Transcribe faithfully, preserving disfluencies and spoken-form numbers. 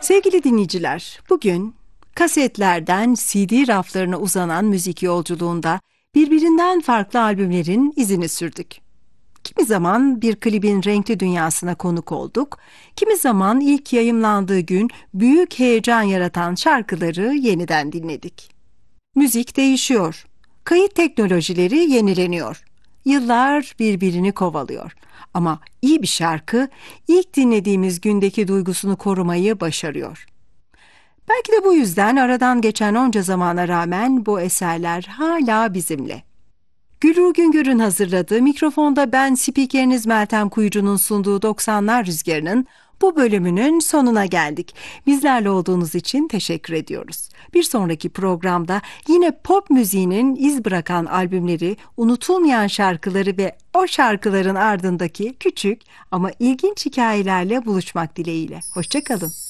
Sevgili dinleyiciler, bugün kasetlerden C D raflarına uzanan müzik yolculuğunda birbirinden farklı albümlerin izini sürdük. Kimi zaman bir klibin renkli dünyasına konuk olduk, kimi zaman ilk yayımlandığı gün büyük heyecan yaratan şarkıları yeniden dinledik. Müzik değişiyor, kayıt teknolojileri yenileniyor, yıllar birbirini kovalıyor. Ama iyi bir şarkı ilk dinlediğimiz gündeki duygusunu korumayı başarıyor. Belki de bu yüzden aradan geçen onca zamana rağmen bu eserler hala bizimle. Gülru Güngör'ün hazırladığı, mikrofonda ben spikeriniz Meltem Kuyucu'nun sunduğu doksanlar Rüzgarı'nın bu bölümünün sonuna geldik. Bizlerle olduğunuz için teşekkür ediyoruz. Bir sonraki programda yine pop müziğinin iz bırakan albümleri, unutulmayan şarkıları ve o şarkıların ardındaki küçük ama ilginç hikayelerle buluşmak dileğiyle. Hoşça kalın.